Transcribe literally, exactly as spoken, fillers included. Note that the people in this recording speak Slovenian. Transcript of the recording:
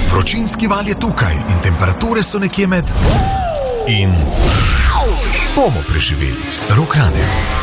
Vročinski val je tukaj in temperature so nekje med... In bomo preživeli. Rock Radio.